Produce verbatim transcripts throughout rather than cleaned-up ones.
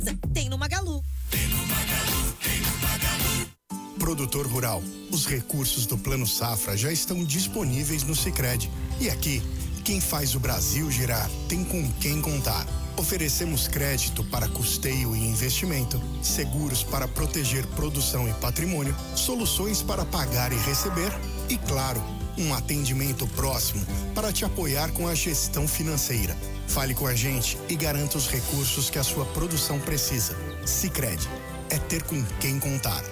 Tem no Magalu. Tem no Magalu, tem no Magalu. Produtor rural, os recursos do Plano Safra já estão disponíveis no Sicredi. E aqui, quem faz o Brasil girar tem com quem contar. Oferecemos crédito para custeio e investimento, seguros para proteger produção e patrimônio, soluções para pagar e receber e, claro, um atendimento próximo para te apoiar com a gestão financeira. Fale com a gente e garanta os recursos que a sua produção precisa. Sicredi, é ter com quem contar.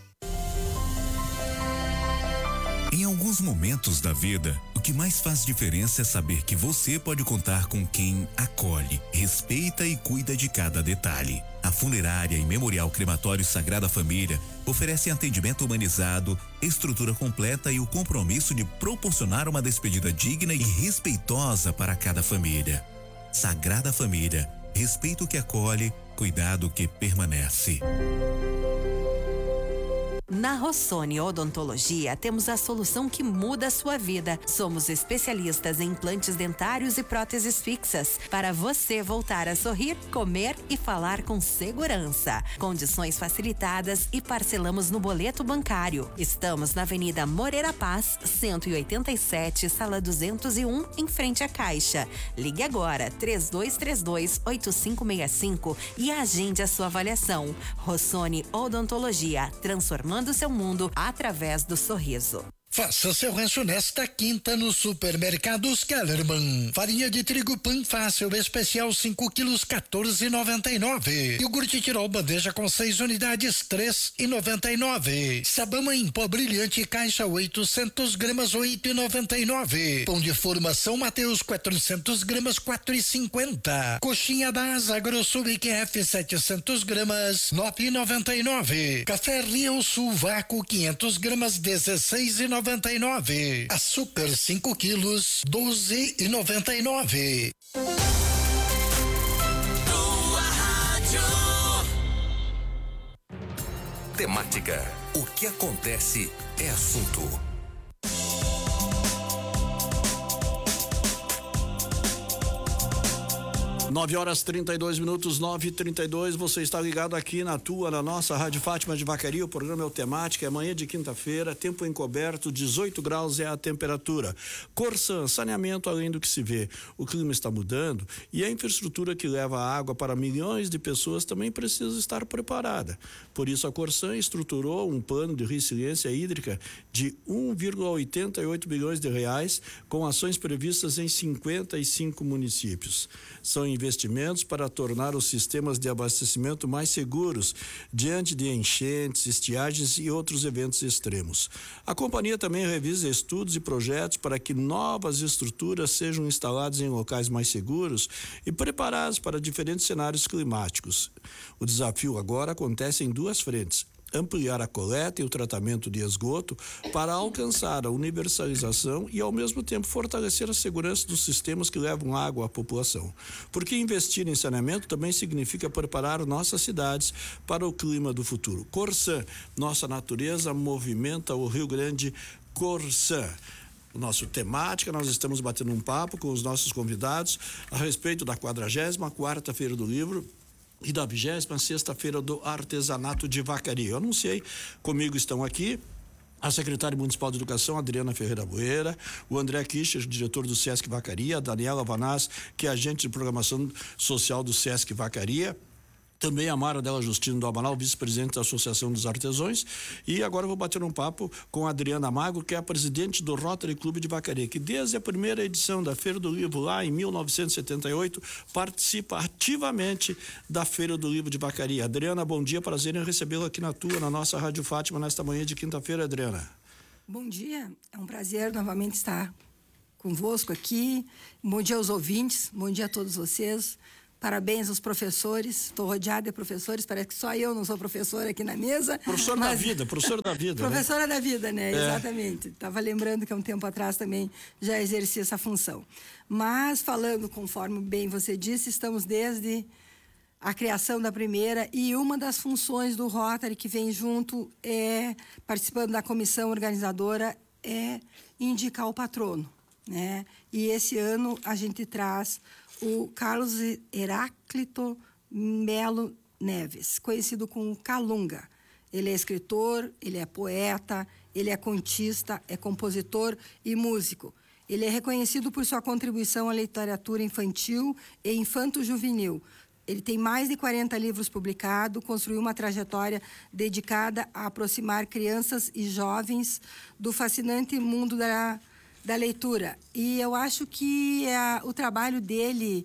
Em alguns momentos da vida, o que mais faz diferença é saber que você pode contar com quem acolhe, respeita e cuida de cada detalhe. A Funerária e Memorial Crematório Sagrada Família oferecem atendimento humanizado, estrutura completa e o compromisso de proporcionar uma despedida digna e respeitosa para cada família. Sagrada Família, respeito que acolhe, cuidado que permanece. Na Rossoni Odontologia temos a solução que muda a sua vida. Somos especialistas em implantes dentários e próteses fixas para você voltar a sorrir, comer e falar com segurança. Condições facilitadas e parcelamos no boleto bancário. Estamos na Avenida Moreira Paz, cento e oitenta e sete, sala duzentos e um, em frente à Caixa. Ligue agora três dois três dois, oito cinco seis cinco e agende a sua avaliação. Rossoni Odontologia, transformando do seu mundo através do sorriso. Faça seu rancho nesta quinta no Supermercados Kellerman. Farinha de trigo Pan Fácil especial cinco quilos, quatorze e noventa e nove. Iogurte Tirol bandeja com seis unidades, três e noventa e nove. Sabão em pó brilhante caixa oitocentos gramas, oito e noventa e nove. Pão de forma São Mateus quatrocentos gramas, quatro e cinquenta. Coxinha da Asa Grosso Q F setecentos gramas, nove e noventa e nove. Café Rio Sul Vácuo quinhentos gramas, dezesseis e noventa e nove. Açúcar cinco quilos, doze e noventa e nove. Temática. O que acontece é assunto. nove horas trinta e dois minutos, nove e trinta e dois. Você está ligado aqui na tua, na nossa Rádio Fátima de Vacaria. O programa é o Temática. É manhã de quinta-feira, tempo encoberto, dezoito graus é a temperatura. Corsan, saneamento além do que se vê. O clima está mudando e a infraestrutura que leva a água para milhões de pessoas também precisa estar preparada. Por isso, a Corsan estruturou um plano de resiliência hídrica de um vírgula oitenta e oito bilhões de reais, com ações previstas em cinquenta e cinco municípios. São investimentos para tornar os sistemas de abastecimento mais seguros diante de enchentes, estiagens e outros eventos extremos. A companhia também revisa estudos e projetos para que novas estruturas sejam instaladas em locais mais seguros e preparadas para diferentes cenários climáticos. O desafio agora acontece em duas frentes: ampliar a coleta e o tratamento de esgoto para alcançar a universalização e, ao mesmo tempo, fortalecer a segurança dos sistemas que levam água à população. Porque investir em saneamento também significa preparar nossas cidades para o clima do futuro. Corsan, nossa natureza movimenta o Rio Grande. Corsan. Nosso temática, nós estamos batendo um papo com os nossos convidados a respeito da quadragésima quarta Feira do Livro e da vigésima sexta Feira do Artesanato de Vacaria. Eu anunciei, comigo estão aqui a secretária municipal de educação, Adriana Ferreira Boeira, o André Kischer, diretor do Sesc Vacaria, a Daniela Vanaz, que é agente de programação social do Sesc Vacaria, também a Mara Della Justino do Amaral, vice-presidente da Associação dos Artesãos, e agora eu vou bater um papo com a Adriana Mago, que é a presidente do Rotary Clube de Vacaria, que desde a primeira edição da Feira do Livro, lá em mil novecentos e setenta e oito, participa ativamente da Feira do Livro de Vacaria. Adriana, bom dia, prazer em recebê-la aqui na tua, na nossa Rádio Fátima, nesta manhã de quinta-feira, Adriana. Bom dia, é um prazer novamente estar convosco aqui. Bom dia aos ouvintes, bom dia a todos vocês. Parabéns aos professores, estou rodeada de professores, parece que só eu não sou professora aqui na mesa. Professora mas... da vida, professora da vida. Professora né? da vida, né? É. Exatamente. Estava lembrando que há um tempo atrás também já exerci essa função. Mas, falando conforme bem você disse, estamos desde a criação da primeira, e uma das funções do Rotary que vem junto, é participando da comissão organizadora, é indicar o patrono, né? E esse ano a gente traz o Carlos Heráclito Melo Neves, conhecido como Calunga. Ele é escritor, ele é poeta, ele é contista, é compositor e músico. Ele é reconhecido por sua contribuição à literatura infantil e infanto-juvenil. Ele tem mais de quarenta livros publicados, construiu uma trajetória dedicada a aproximar crianças e jovens do fascinante mundo da, da leitura. E eu acho que a, o trabalho dele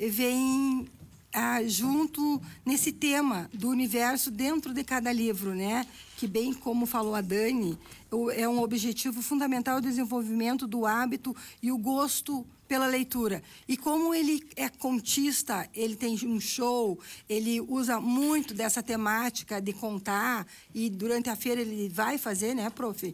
vem a, junto nesse tema do universo dentro de cada livro, né? Que, bem como falou a Dani, é um objetivo fundamental do desenvolvimento do hábito e o gosto pela leitura. E como ele é contista, ele tem um show, ele usa muito dessa temática de contar, e durante a feira ele vai fazer, né, prof,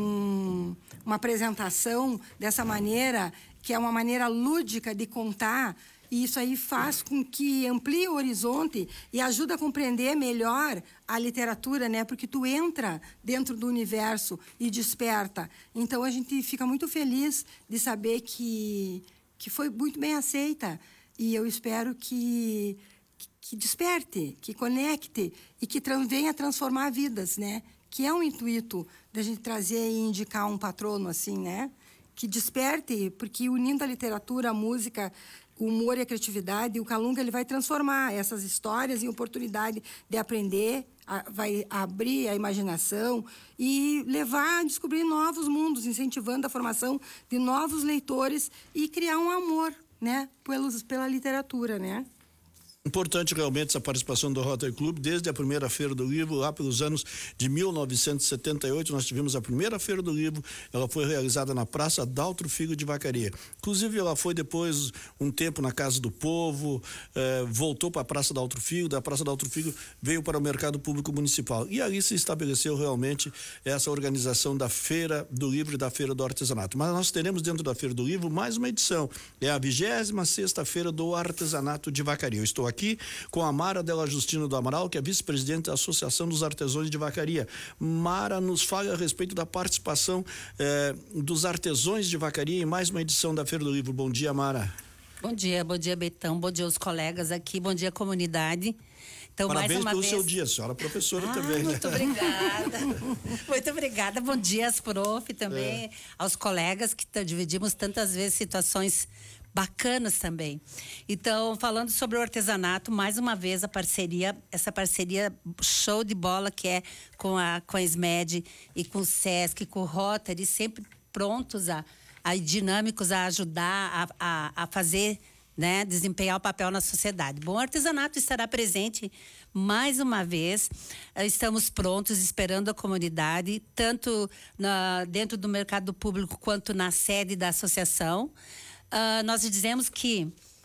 um, uma apresentação dessa maneira, que é uma maneira lúdica de contar, e isso aí faz com que amplie o horizonte e ajuda a compreender melhor a literatura, né? Porque tu entra dentro do universo e desperta. Então, a gente fica muito feliz de saber que, que foi muito bem aceita. E eu espero que, que, que desperte, que conecte e que trans, venha transformar vidas, né? Que é um intuito da gente trazer e indicar um patrono assim, né? Que desperte, porque unindo a literatura, a música, o humor e a criatividade, o Calunga ele vai transformar essas histórias em oportunidade de aprender, a, vai abrir a imaginação e levar a descobrir novos mundos, incentivando a formação de novos leitores e criar um amor, né, pelos, pela literatura, né? Importante realmente essa participação do Rotary Club desde a primeira Feira do Livro, lá pelos anos de mil novecentos e setenta e oito, nós tivemos a primeira Feira do Livro, ela foi realizada na Praça Daltro Figo de Vacaria. Inclusive ela foi depois um tempo na Casa do Povo, eh, voltou para a Praça Daltro Figo, da Praça Daltro Figo veio para o Mercado Público Municipal. E ali se estabeleceu realmente essa organização da Feira do Livro e da Feira do Artesanato. Mas nós teremos dentro da Feira do Livro mais uma edição, é a vigésima sexta Feira do Artesanato de Vacaria. Eu estou aqui com a Mara Della Justina do Amaral, que é vice-presidente da Associação dos Artesãos de Vacaria. Mara, nos fala a respeito da participação eh, dos artesãos de Vacaria em mais uma edição da Feira do Livro. Bom dia, Mara. Bom dia, bom dia, Betão, bom dia aos colegas aqui, bom dia, comunidade. Então, parabéns mais uma pelo vez... seu dia, a senhora professora ah, também. Muito né? obrigada. Muito obrigada. Bom dia às prof também, é. aos colegas que dividimos tantas vezes situações bacanas também. Então, falando sobre o artesanato, mais uma vez a parceria, essa parceria show de bola que é com a, com a SMED e com o SESC, com o Rotary, sempre prontos a, a dinâmicos a ajudar a, a, a fazer, né, desempenhar o papel na sociedade. Bom, o artesanato estará presente mais uma vez. Estamos prontos, esperando a comunidade, tanto na, dentro do mercado público quanto na sede da associação. Uh, nós dizemos que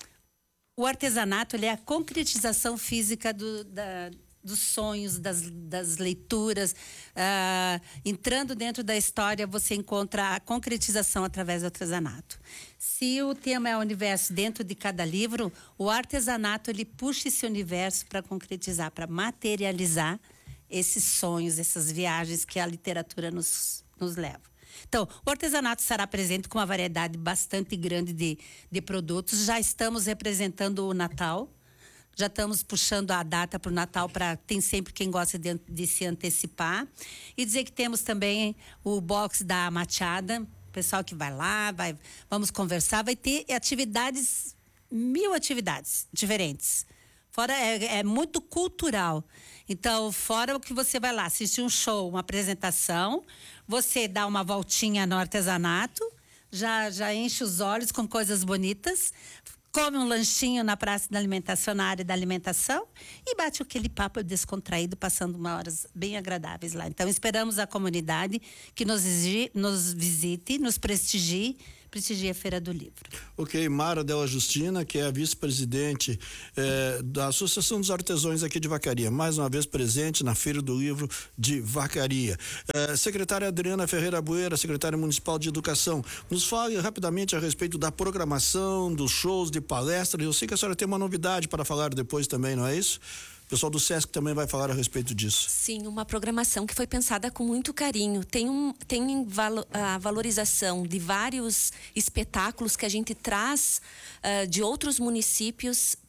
o artesanato ele é a concretização física do, da, dos sonhos, das, das leituras. Uh, entrando dentro da história, você encontra a concretização através do artesanato. Se o tema é o universo dentro de cada livro, o artesanato ele puxa esse universo para concretizar, para materializar esses sonhos, essas viagens que a literatura nos, nos leva. Então, o artesanato estará presente com uma variedade bastante grande de, de produtos. Já estamos representando o Natal, já estamos puxando a data para o Natal, para tem sempre quem gosta de, de se antecipar. E dizer que temos também o box da Machada, pessoal que vai lá, vai, vamos conversar, vai ter atividades, mil atividades diferentes. Fora, é, é muito cultural. Então, fora o que você vai lá, assistir um show, uma apresentação, você dá uma voltinha no artesanato, já, já enche os olhos com coisas bonitas, come um lanchinho na praça da alimentação, na área da alimentação, e bate aquele papo descontraído, passando uma horas bem agradáveis lá. Então, esperamos a comunidade que nos, nos visite, nos prestigie, prestigie a Feira do Livro. Ok, Mara Della Justina, que é a vice-presidente eh, da Associação dos Artesãos aqui de Vacaria, mais uma vez presente na Feira do Livro de Vacaria. Eh, secretária Adriana Ferreira Bueira, secretária municipal de Educação, nos fale rapidamente a respeito da programação, dos shows, de palestras. Eu sei que a senhora tem uma novidade para falar depois também, não é isso? O pessoal do SESC também vai falar a respeito disso. Sim, uma programação que foi pensada com muito carinho. Tem, um, tem valo, a valorização de vários espetáculos que a gente traz uh, de outros municípios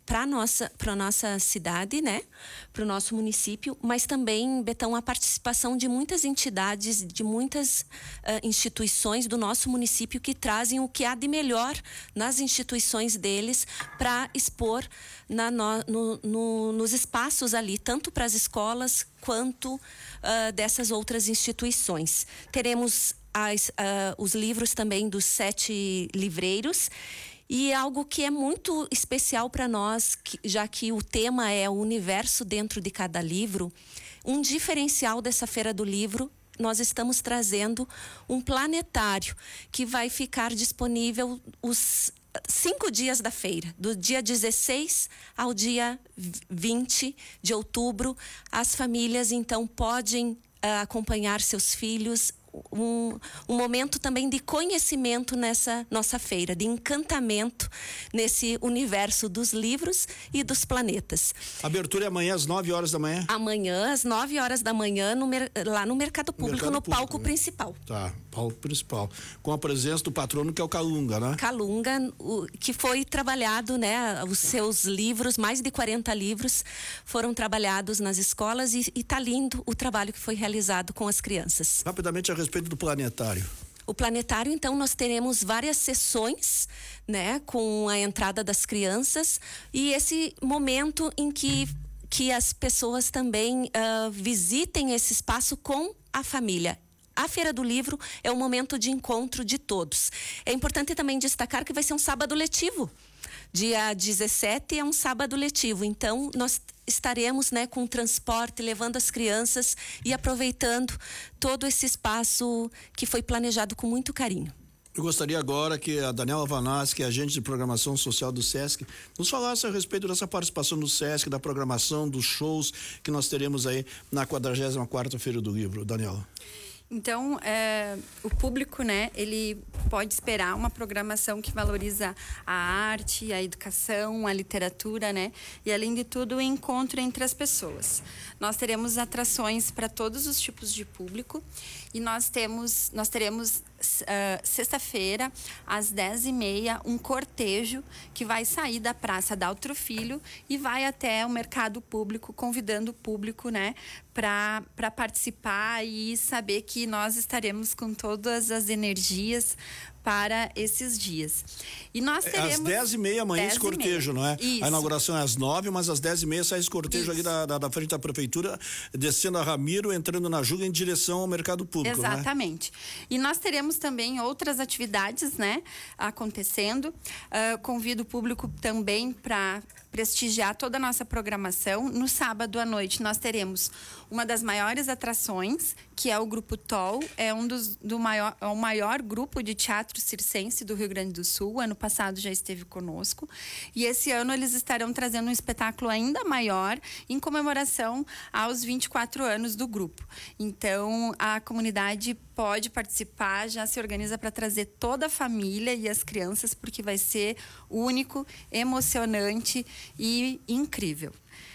para nossa para nossa cidade, né, para o nosso município, mas também, Betão, a participação de muitas entidades, de muitas uh, instituições do nosso município que trazem o que há de melhor nas instituições deles para expor na, no, no, no, nos espaços ali, tanto para as escolas quanto uh, dessas outras instituições. Teremos as, uh, os livros também dos sete livreiros. E algo que é muito especial para nós, que, já que o tema é o universo dentro de cada livro, um diferencial dessa Feira do Livro, nós estamos trazendo um planetário que vai ficar disponível os cinco dias da feira, do dia dezesseis ao dia vinte de outubro. As famílias, então, podem uh, acompanhar seus filhos. Um, um momento também de conhecimento nessa nossa feira, de encantamento nesse universo dos livros e dos planetas. Abertura é amanhã às nove horas da manhã? Amanhã, às nove horas da manhã, no, lá no Mercado Público, Mercado no Público, palco, né? Principal. Tá, palco principal. Com a presença do patrono, que é o Calunga, né? Calunga, o, que foi trabalhado, né? Os seus livros, mais de quarenta livros, foram trabalhados nas escolas e, e tá lindo o trabalho que foi realizado com as crianças. Rapidamente a respeito do planetário. O planetário, então, nós teremos várias sessões, né, com a entrada das crianças e esse momento em que, que as pessoas também uh, visitem esse espaço com a família. A Feira do Livro é um momento de encontro de todos. É importante também destacar que vai ser um sábado letivo. Dia dezessete é um sábado letivo, então nós estaremos, né, com transporte, levando as crianças e aproveitando todo esse espaço que foi planejado com muito carinho. Eu gostaria agora que a Daniela Vanassi, que é agente de programação social do SESC, nos falasse a respeito dessa participação do SESC, da programação, dos shows que nós teremos aí na quadragésima quarta Feira do Livro. Daniela. Então, é, o público, né, ele pode esperar uma programação que valoriza a arte, a educação, a literatura, né, e além de tudo o encontro entre as pessoas. Nós teremos atrações para todos os tipos de público e nós temos, nós teremos uh, sexta-feira às dez e meia um cortejo que vai sair da Praça Daltro Filho e vai até o Mercado Público, convidando o público, né, para para participar e saber que nós estaremos com todas as energias para esses dias. E nós teremos... Às dez e meia amanhã esse cortejo, não é? Isso. A inauguração é às nove, mas às dez e meia sai esse cortejo Isso. ali da, da, da frente da prefeitura, descendo a Ramiro, entrando na Juga em direção ao Mercado Público, Exatamente. Né? E nós teremos também outras atividades, né, acontecendo. Uh, convido o público também para prestigiar toda a nossa programação. No sábado à noite nós teremos uma das maiores atrações, que é o Grupo T O L, é um dos do maior, é o maior grupo de teatro circense do Rio Grande do Sul. Ano passado já esteve conosco. E esse ano eles estarão trazendo um espetáculo ainda maior em comemoração aos vinte e quatro anos do grupo. Então, a comunidade pode participar, já se organiza para trazer toda a família e as crianças, porque vai ser único, emocionante e incrível.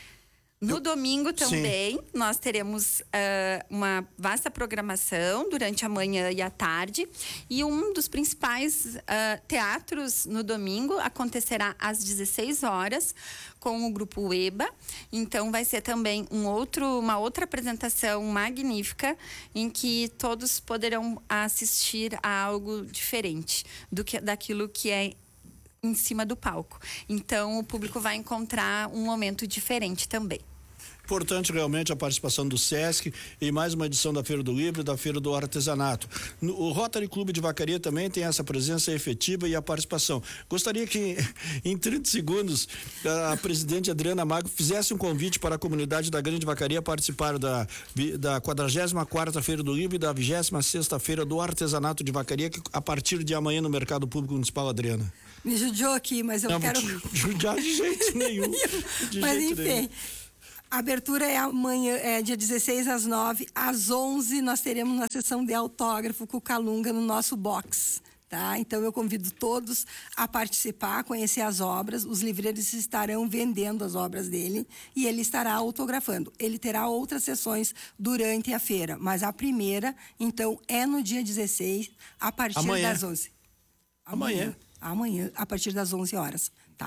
No domingo também, Sim. nós teremos uh, uma vasta programação durante a manhã e a tarde. E um dos principais uh, teatros no domingo acontecerá às dezesseis horas com o Grupo EBA. Então, vai ser também um outro, uma outra apresentação magnífica em que todos poderão assistir a algo diferente do que, daquilo que é em cima do palco. Então, o público vai encontrar um momento diferente também. Importante realmente a participação do SESC em mais uma edição da Feira do Livro e da Feira do Artesanato. No, o Rotary Clube de Vacaria também tem essa presença efetiva e a participação. Gostaria que em trinta segundos a presidente Adriana Mago fizesse um convite para a comunidade da Grande Vacaria participar da, da quadragésima quarta Feira do Livro e da vigésima sexta Feira do Artesanato de Vacaria, que a partir de amanhã no Mercado Público Municipal. Adriana. Me judiou aqui, mas eu não quero... Não, judiar de jeito nenhum. De mas jeito enfim... nenhum. A abertura é amanhã, é dia dezesseis às nove. Às onze nós teremos uma sessão de autógrafo com o Calunga no nosso box, tá? Então eu convido todos a participar, a conhecer as obras. Os livreiros estarão vendendo as obras dele e ele estará autografando. Ele terá outras sessões durante a feira, mas a primeira, então, é no dia dezesseis, a partir amanhã. das onze. Amanhã. Amanhã, a partir das onze horas, tá?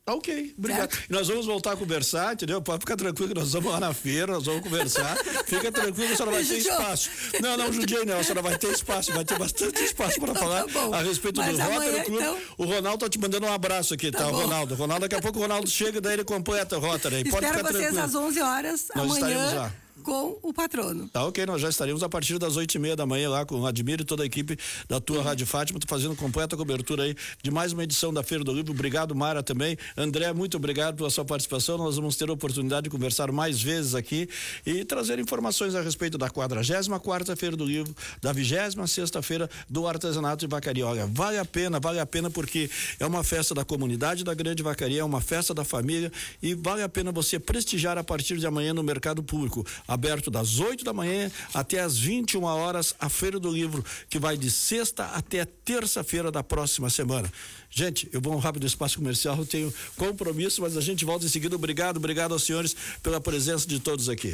Tá ok, obrigado. E nós vamos voltar a conversar, entendeu? Pode ficar tranquilo que nós vamos lá na feira, nós vamos conversar. Fica tranquilo que a senhora vai ter espaço. Não, não, judiei não, a senhora vai ter espaço, vai ter bastante espaço para falar tá a respeito Mas do Rotary Clube. Então... O Ronaldo tá te mandando um abraço aqui, tá? tá? O Ronaldo. O Ronaldo, daqui a pouco o Ronaldo chega, daí ele completa o Rotary. Pode Espero ficar vocês tranquilo. às onze horas, nós amanhã. Estaremos lá. Com o patrono. Tá ok, nós já estaremos a partir das oito e meia da manhã lá com o Admir e toda a equipe da tua Rádio Fátima, tô fazendo completa cobertura aí de mais uma edição da Feira do Livro. Obrigado, Mara, também. André, muito obrigado pela sua participação. Nós vamos ter a oportunidade de conversar mais vezes aqui e trazer informações a respeito da quadragésima quarta Feira do Livro, da vigésima sexta Feira do Artesanato de Vacaria. Olha, vale a pena, vale a pena porque é uma festa da comunidade da Grande Vacaria, é uma festa da família e vale a pena você prestigiar a partir de amanhã no mercado público, aberto das oito da manhã até às vinte e uma horas, a Feira do Livro, que vai de sexta até terça-feira da próxima semana. Gente, eu vou um rápido espaço comercial, eu tenho compromisso, mas a gente volta em seguida. Obrigado, obrigado aos senhores pela presença de todos aqui.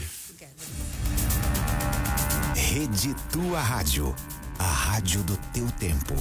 Rede Tua Rádio, a rádio do teu tempo.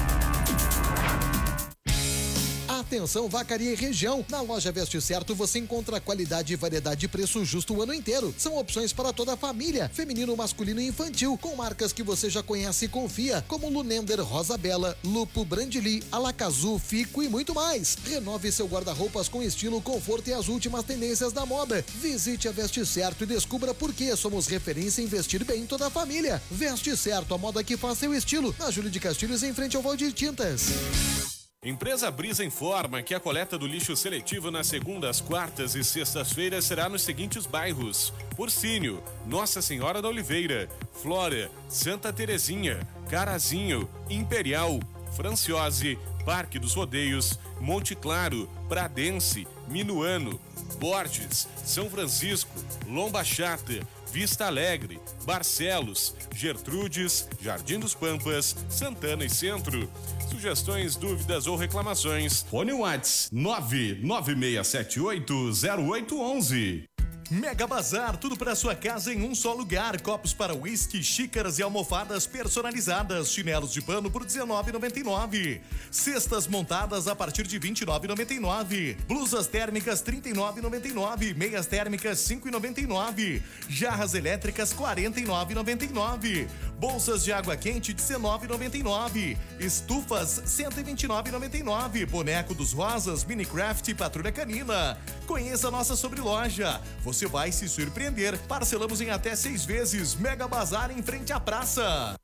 Atenção, Vacaria e região. Na loja Veste Certo você encontra qualidade e variedade de preço justo o ano inteiro. São opções para toda a família, feminino, masculino e infantil, com marcas que você já conhece e confia, como Lunender, Rosa Bela, Lupo, Brandili, Alacazu, Fico e muito mais. Renove seu guarda-roupas com estilo, conforto e as últimas tendências da moda. Visite a Veste Certo e descubra por que somos referência em vestir bem toda a família. Veste Certo, a moda que faz seu estilo. Na Júlio de Castilhos, em frente ao Valdir Tintas. Empresa Brisa informa que a coleta do lixo seletivo nas segundas, quartas e sextas-feiras será nos seguintes bairros: Porcínio, Nossa Senhora da Oliveira, Flora, Santa Terezinha, Carazinho, Imperial, Franciose, Parque dos Rodeios, Monte Claro, Pradense, Minuano, Borges, São Francisco, Lomba Chata, Vista Alegre, Barcelos, Gertrudes, Jardim dos Pampas, Santana e Centro. Sugestões, dúvidas ou reclamações? Fone Whats nove nove seis sete oito zero oito um um. Mega Bazar, tudo para sua casa em um só lugar. Copos para uísque, xícaras e almofadas personalizadas. Chinelos de pano por dezenove reais e noventa e nove centavos. Cestas montadas a partir de vinte e nove reais e noventa e nove centavos. Blusas térmicas trinta e nove reais e noventa e nove centavos. Meias térmicas cinco reais e noventa e nove centavos. Jarras elétricas quarenta e nove reais e noventa e nove centavos. Bolsas de água quente dezenove reais e noventa e nove centavos. Estufas cento e vinte e nove reais e noventa e nove centavos. Boneco dos Rosas, Minecraft e Patrulha Canina. Conheça a nossa sobreloja. Você vai se surpreender. Parcelamos em até seis vezes. Mega Bazar em frente à praça.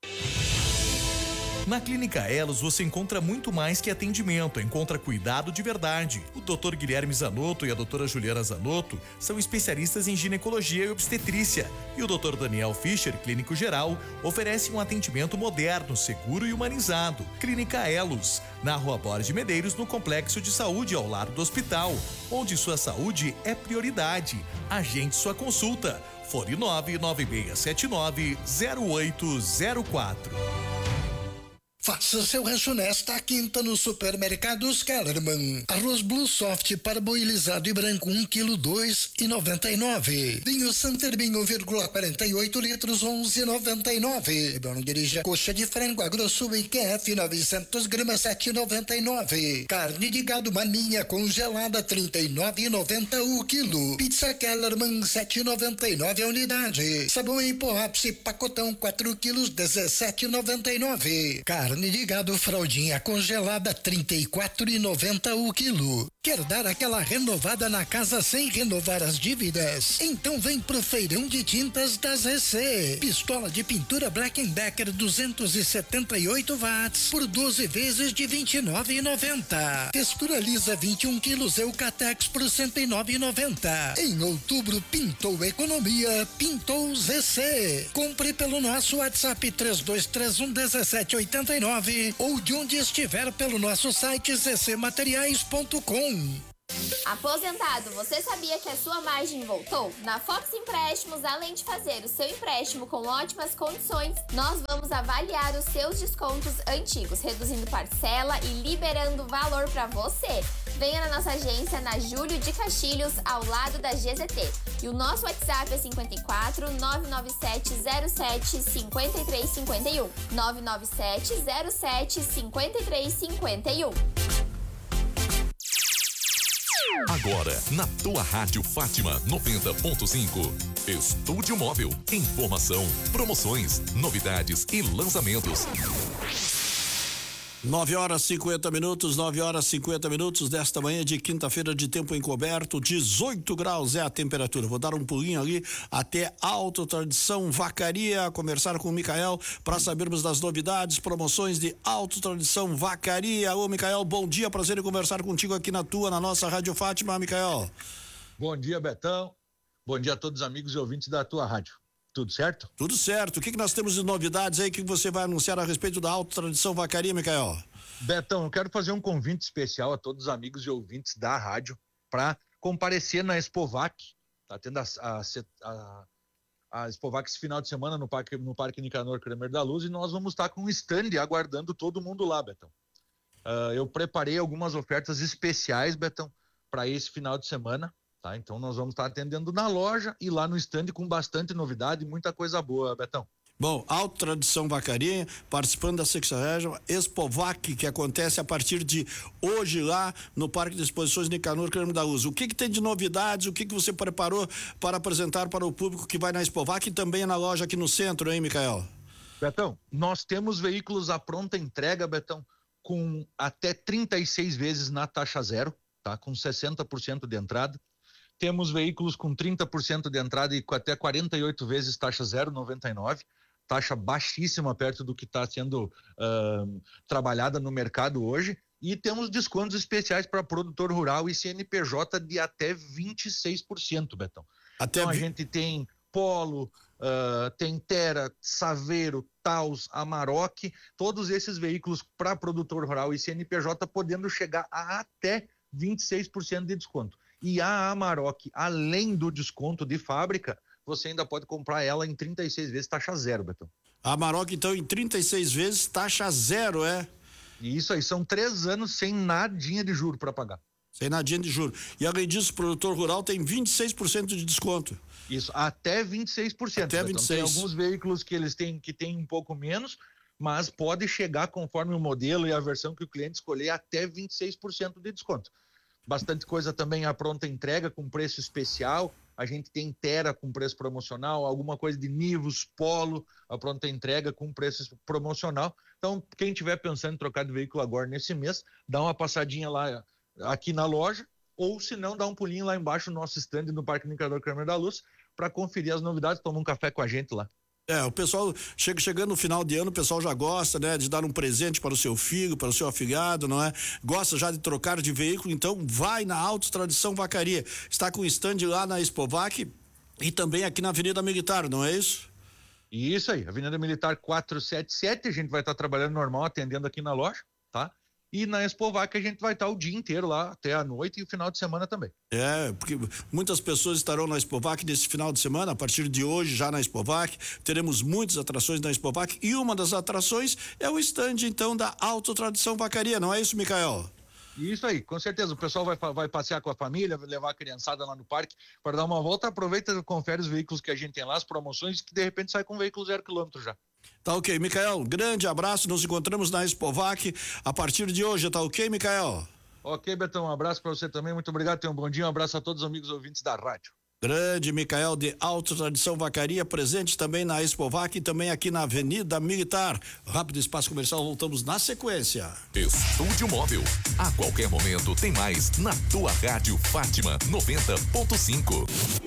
Na Clínica Elos você encontra muito mais que atendimento, encontra cuidado de verdade. O doutor Guilherme Zanotto e a doutora Juliana Zanotto são especialistas em ginecologia e obstetrícia. E o doutor Daniel Fischer, clínico geral, oferece um atendimento moderno, seguro e humanizado. Clínica Elos, na Rua Borges Medeiros, no Complexo de Saúde, ao lado do hospital, onde sua saúde é prioridade. Agende sua consulta. Fone nove nove seis sete nove zero oito zero quatro. Faça seu rancho nesta quinta no Supermercados Kellerman. Arroz Blue Soft parboilizado e branco um quilo dois e noventa e nove. Vinho Santerbin um vírgula quarenta e oito litros onze e noventa e nove. Bom, dirija coxa de frango agrosso e Q F novecentos gramas sete e noventa e nove. Carne de gado maninha congelada trinta e nove e noventa o quilo. Pizza Kellerman sete e noventa e nove a unidade. Sabão em pó ápice pacotão quatro quilos dezessete e noventa e nove. Carne de gado fraldinha congelada trinta e quatro e noventa o quilo. Quer dar aquela renovada na casa sem renovar as dívidas? Então vem pro Feirão de Tintas das E C. Pistola de pintura Black Decker duzentos e setenta e oito watts por doze vezes de vinte e nove e noventa. Textura lisa vinte e um quilos Eucatex por cento e nove e noventa. Em outubro pintou economia, pintou Z C. Compre pelo nosso WhatsApp três dois três um um sete oito nove ou de onde estiver pelo nosso site z c materiais ponto com. Aposentado, você sabia que a sua margem voltou? Na Fox Empréstimos, além de fazer o seu empréstimo com ótimas condições, nós vamos avaliar os seus descontos antigos, reduzindo parcela e liberando valor para você. Venha na nossa agência na Júlio de Castilhos, ao lado da G Z T. E o nosso WhatsApp é cinco quatro nove nove sete zero sete cinco três cinco um. nove nove sete zero sete cinco três cinco um. Agora, na tua Rádio Fátima noventa ponto cinco. Estúdio Móvel. Informação, promoções, novidades e lançamentos. nove horas e cinquenta minutos, nove horas e cinquenta minutos desta manhã de quinta-feira de tempo encoberto, dezoito graus é a temperatura. Vou dar um pulinho ali até Alto Tradição Vacaria, conversar com o Micael para sabermos das novidades, promoções de Alto Tradição Vacaria. Ô Micael, bom dia, prazer em conversar contigo aqui na tua, na nossa Rádio Fátima, Micael. Bom dia, Betão. Bom dia a todos os amigos e ouvintes da tua rádio. Tudo certo? Tudo certo. O que, que nós temos de novidades aí que você vai anunciar a respeito da Alto Tradição Vacaria, Micael? Betão, eu quero fazer um convite especial a todos os amigos e ouvintes da rádio para comparecer na Expovac. Tá tendo a, a, a, a Expovac esse final de semana no Parque, no Parque Nicanor Kremer da Luz, e nós vamos estar com um stand aguardando todo mundo lá, Betão. Uh, eu preparei algumas ofertas especiais, Betão, para esse final de semana. Tá, então nós vamos estar atendendo na loja e lá no stand com bastante novidade e muita coisa boa, Betão. Bom, Alto Tradição Vacaria, participando da sexagésima Expovac, que acontece a partir de hoje lá no Parque de Exposições Nicanor Kremer da Luz. O que que tem de novidades, o que que você preparou para apresentar para o público que vai na Expovac e também na loja aqui no centro, hein, Micael? Betão, nós temos veículos à pronta entrega, Betão, com até trinta e seis vezes na taxa zero, tá? Com sessenta por cento de entrada. Temos veículos com trinta por cento de entrada e com até quarenta e oito vezes taxa zero vírgula noventa e nove, taxa baixíssima perto do que está sendo uh, trabalhada no mercado hoje. E temos descontos especiais para produtor rural e C N P J de até vinte e seis por cento, Betão. Até então vi... a gente tem Polo, uh, tem Tera, Saveiro, Taos, Amarok, todos esses veículos para produtor rural e C N P J podendo chegar a até vinte e seis por cento de desconto. E a Amarok, além do desconto de fábrica, você ainda pode comprar ela em trinta e seis vezes taxa zero, Betão. A Amarok, então, em trinta e seis vezes taxa zero, é? Isso aí, são três anos sem nadinha de juro para pagar. Sem nadinha de juro. E além disso, o produtor rural tem vinte e seis por cento de desconto. Isso, até vinte e seis por cento. Até vinte e seis por cento. Tem alguns veículos que eles têm que tem um pouco menos, mas pode chegar conforme o modelo e a versão que o cliente escolher até vinte e seis por cento de desconto. Bastante coisa também à pronta entrega com preço especial. A gente tem Tera com preço promocional, alguma coisa de Nivus, Polo, a pronta entrega com preço promocional. Então, quem estiver pensando em trocar de veículo agora nesse mês, dá uma passadinha lá aqui na loja, ou se não, dá um pulinho lá embaixo no nosso stand no Parque Nicanor Kremer da Luz para conferir as novidades, tomar um café com a gente lá. É, o pessoal, chega, chegando no final de ano, o pessoal já gosta, né, de dar um presente para o seu filho, para o seu afilhado, não é? Gosta já de trocar de veículo, então vai na Alto Tradição Vacaria. Está com stand lá na Expovac e também aqui na Avenida Militar, não é isso? Isso aí, Avenida Militar quatrocentos e setenta e sete, a gente vai estar trabalhando normal, atendendo aqui na loja, tá? E na Expovac a gente vai estar o dia inteiro lá, até a noite e o final de semana também. É, porque muitas pessoas estarão na Expovac nesse final de semana, a partir de hoje já na Expovac, teremos muitas atrações na Expovac e uma das atrações é o stand então da Alto Tradição Vacaria, não é isso, Micael? Isso aí, com certeza, o pessoal vai, vai passear com a família, vai levar a criançada lá no parque para dar uma volta, aproveita e confere os veículos que a gente tem lá, as promoções, que de repente sai com um veículo zero quilômetro já. Tá ok, Micael, grande abraço, nos encontramos na Expovac a partir de hoje, tá ok, Micael? Ok, Betão, um abraço para você também, muito obrigado, tenha um bom dia, um abraço a todos os amigos ouvintes da rádio. Grande Micael de Alto Tradição Vacaria, presente também na Expovac e também aqui na Avenida Militar. Rápido espaço comercial, voltamos na sequência. Estúdio Móvel, a qualquer momento tem mais na tua rádio Fátima noventa ponto cinco.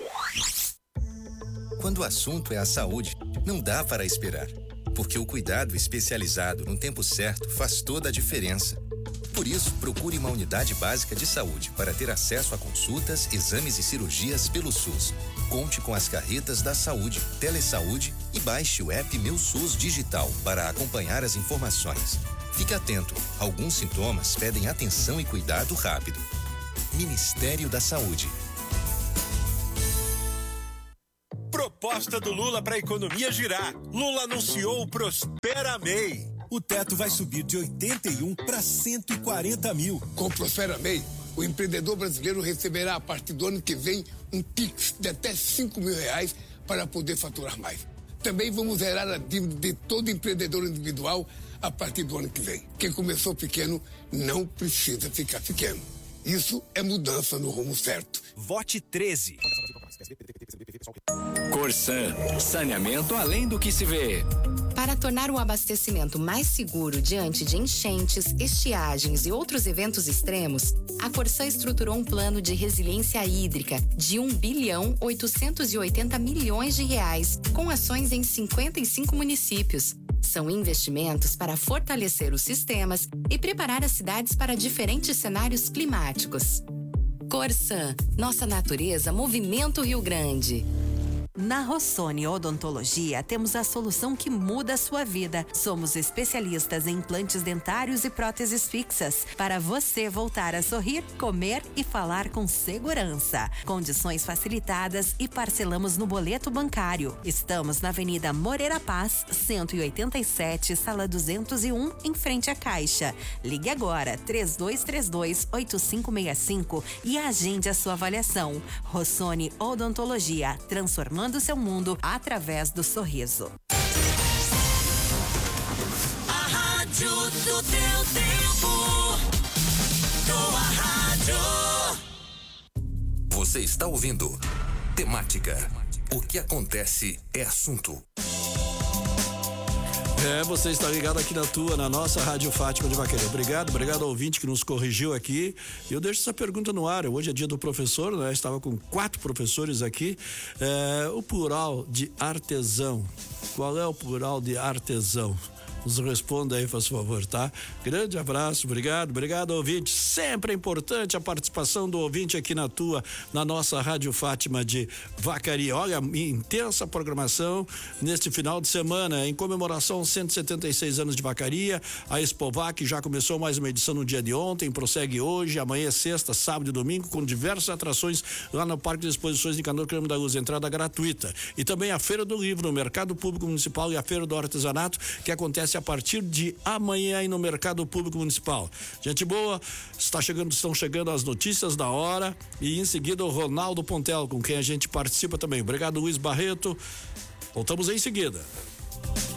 Quando o assunto é a saúde, não dá para esperar, porque o cuidado especializado no tempo certo faz toda a diferença. Por isso, procure uma unidade básica de saúde para ter acesso a consultas, exames e cirurgias pelo SUS. Conte com as carretas da saúde, Telesaúde e baixe o app Meu SUS Digital para acompanhar as informações. Fique atento, alguns sintomas pedem atenção e cuidado rápido. Ministério da Saúde. Proposta do Lula para a economia girar. Lula anunciou o Prospera M E I. O teto vai subir de oitenta e um para cento e quarenta mil. Com o Prospera M E I, o empreendedor brasileiro receberá a partir do ano que vem um Pix de até cinco mil reais para poder faturar mais. Também vamos zerar a dívida de todo empreendedor individual a partir do ano que vem. Quem começou pequeno não precisa ficar pequeno. Isso é mudança no rumo certo. Vote treze. Corsan, saneamento além do que se vê. Para tornar o abastecimento mais seguro diante de enchentes, estiagens e outros eventos extremos, a Corsan estruturou um plano de resiliência hídrica de um bilhão oitocentos e oitenta milhões de reais, com ações em cinquenta e cinco municípios. São investimentos para fortalecer os sistemas e preparar as cidades para diferentes cenários climáticos. Corsan, nossa natureza, Movimento Rio Grande. Na Rossoni Odontologia, temos a solução que muda a sua vida. Somos especialistas em implantes dentários e próteses fixas, para você voltar a sorrir, comer e falar com segurança. Condições facilitadas e parcelamos no boleto bancário. Estamos na Avenida Moreira Paz, cento e oitenta e sete, sala duzentos e um, em frente à Caixa. Ligue agora, três dois três dois, oito cinco seis cinco e agende a sua avaliação. Rossoni Odontologia, transformando o seu mundo através do sorriso. A rádio do teu tempo. Tua rádio. Você está ouvindo Temática. O que acontece é assunto. É, você está ligado aqui na tua, na nossa Rádio Fátima de Vaqueria. Obrigado, obrigado ao ouvinte que nos corrigiu aqui. Eu deixo essa pergunta no ar. Hoje é dia do professor, né? Estava com quatro professores aqui. É, o plural de artesão. Qual é o plural de artesão? Nos responda aí, faz favor, tá? Grande abraço, obrigado, obrigado, ouvinte. Sempre é importante a participação do ouvinte aqui na tua, na nossa Rádio Fátima de Vacaria. Olha, intensa programação neste final de semana, em comemoração aos cento e setenta e seis anos de Vacaria. A Expovac já começou mais uma edição no dia de ontem, prossegue hoje, amanhã é sexta, sábado e domingo, com diversas atrações lá no Parque de Exposições de Canoa Cramo da Luz, entrada gratuita. E também a Feira do Livro, no Mercado Público Municipal, e a Feira do Artesanato, que acontece a partir de amanhã aí no Mercado Público Municipal. Gente boa, está chegando, estão chegando as notícias da hora e em seguida o Ronaldo Pontel, com quem a gente participa também. Obrigado, Luiz Barreto. Voltamos em seguida.